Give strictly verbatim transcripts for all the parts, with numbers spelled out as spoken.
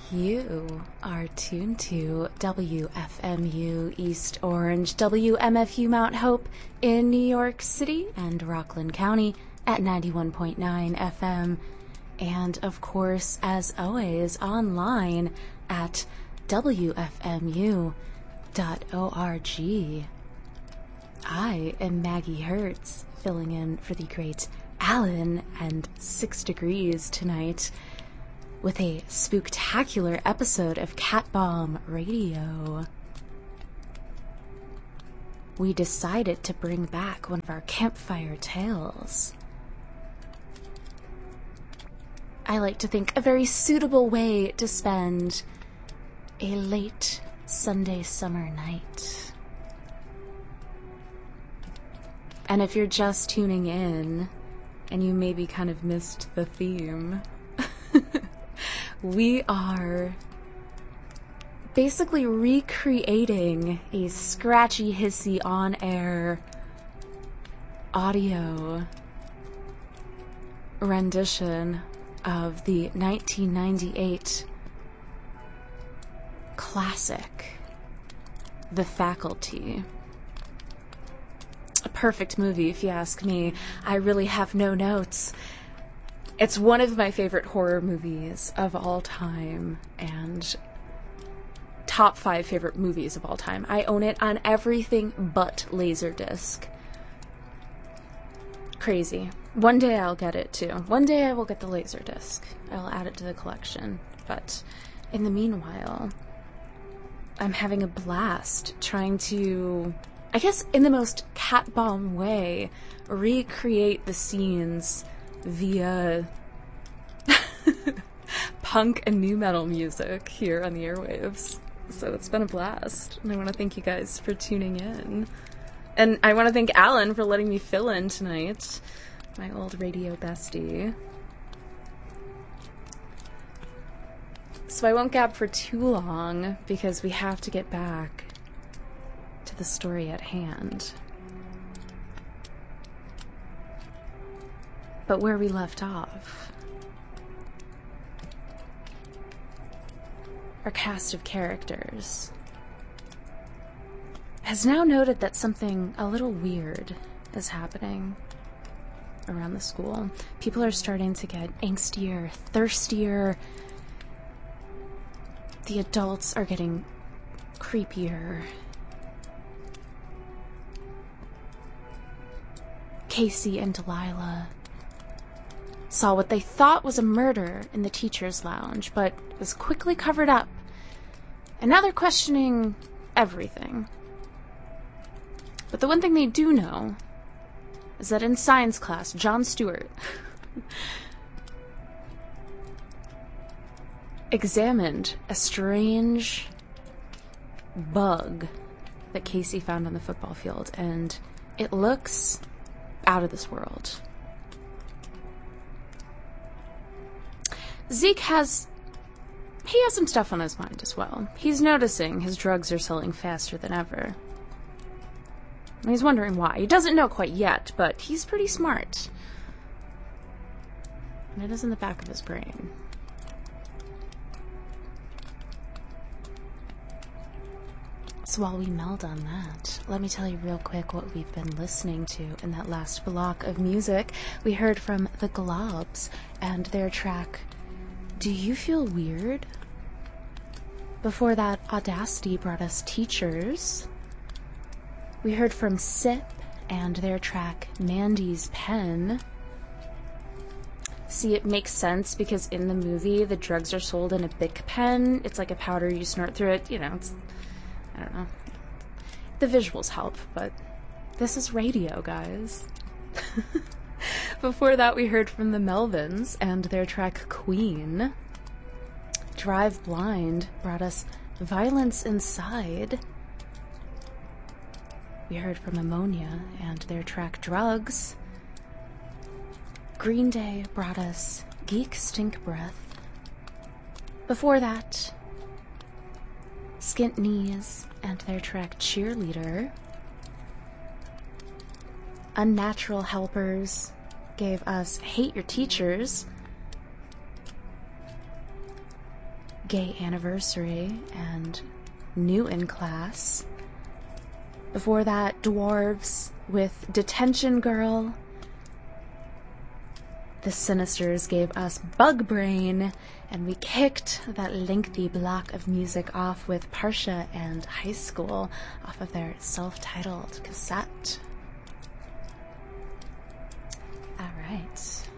You are tuned to W F M U East Orange, W M F U Mount Hope in New York City and Rockland County at ninety-one point nine F M. And of course, as always, online at W F M U dot org. I am Maggie Hertz, filling in for the great Alan and Six Degrees tonight, with a spooktacular episode of Cat Bomb Radio. We decided to bring back one of our campfire tales. I like to think a very suitable way to spend a late Sunday summer night. And if you're just tuning in and you maybe kind of missed the theme, we are basically recreating a scratchy, hissy, on-air audio rendition of the nineteen ninety-eight classic, The Faculty. A perfect movie, if you ask me. I really have no notes. It's one of my favorite horror movies of all time, and top five favorite movies of all time. I own it on everything but Laserdisc. Crazy. One day I'll get it too. One day I will get the Laserdisc. I'll add it to the collection. But in the meanwhile, I'm having a blast trying to, I guess in the most cat bomb way, recreate the scenes via punk and nu metal music here on the airwaves. So it's been a blast, and I want to thank you guys for tuning in. And I want to thank Alan for letting me fill in tonight, my old radio bestie. So I won't gab for too long, because we have to get back to the story at hand. But where we left off, our cast of characters has now noted that something a little weird is happening around the school. People are starting to get angstier, thirstier. The adults are getting creepier. Casey and Delilah saw what they thought was a murder in the teacher's lounge, but was quickly covered up. And now they're questioning everything. But the one thing they do know is that in science class, John Stewart examined a strange bug that Casey found on the football field, and it looks out of this world. Zeke has, he has some stuff on his mind as well. He's noticing his drugs are selling faster than ever. And he's wondering why. He doesn't know quite yet, but he's pretty smart. And it is in the back of his brain. So while we meld on that, let me tell you real quick what we've been listening to in that last block of music. We heard from the Globs and their track, Do You Feel Weird? Before that, Audacity brought us Teachers. We heard from Sip and their track, Mandy's Pen. See, it makes sense because in the movie, the drugs are sold in a Bic pen. It's like a powder you snort through it. You know, it's, I don't know. The visuals help, but this is radio, guys. Before that, we heard from the Melvins and their track, Queen. Drive Blind brought us Violence Inside. We heard from Ammonia and their track, Drugs. Green Day brought us Geek Stink Breath. Before that, Skint Knees and their track, Cheerleader. Unnatural Helpers gave us Hate Your Teachers. Gay Anniversary and New in Class. Before that, Dwarves with Detention Girl. The Sinisters gave us Bug Brain, and we kicked that lengthy block of music off with Parsha and High School off of their self-titled cassette. Alright.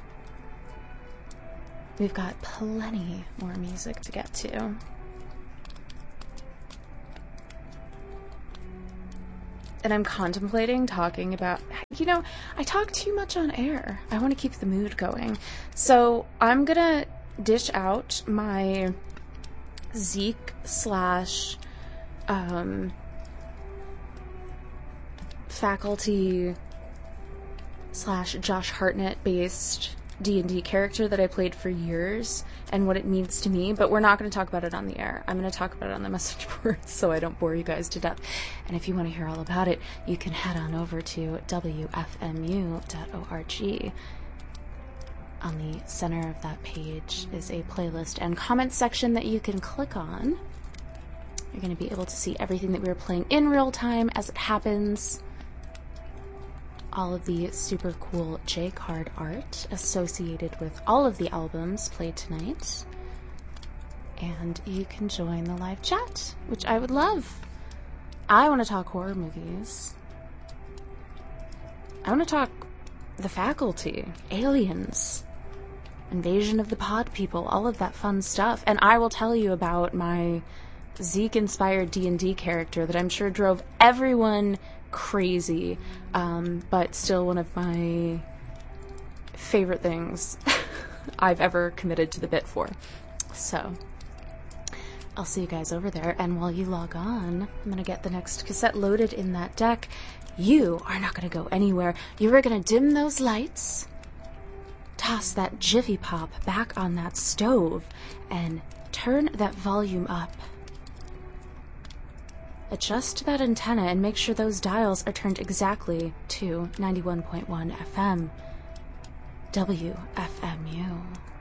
We've got plenty more music to get to. And I'm contemplating talking about, you know, I talk too much on air. I want to keep the mood going. So I'm gonna dish out my Zeke slash um, faculty slash Josh Hartnett based D and D character that I played for years and what it means to me, but we're not going to talk about it on the air. I'm going to talk about it on the message boards so I don't bore you guys to death. And if you want to hear all about it, you can head on over to W F M U dot org. On the center of that page is a playlist and comment section that you can click on. You're going to be able to see everything that we were playing in real time as it happens. All of the super cool J-card art associated with all of the albums played tonight. And you can join the live chat, which I would love. I want to talk horror movies. I want to talk The Faculty, Aliens, Invasion of the Pod People, all of that fun stuff. And I will tell you about my Zeke-inspired D and D character that I'm sure drove everyone crazy, um, but still one of my favorite things I've ever committed to the bit for. So, I'll see you guys over there, and while you log on, I'm going to get the next cassette loaded in that deck. You are not going to go anywhere. You are going to dim those lights, toss that Jiffy Pop back on that stove, and turn that volume up. Adjust that antenna and make sure those dials are turned exactly to ninety-one point one F M. W F M U.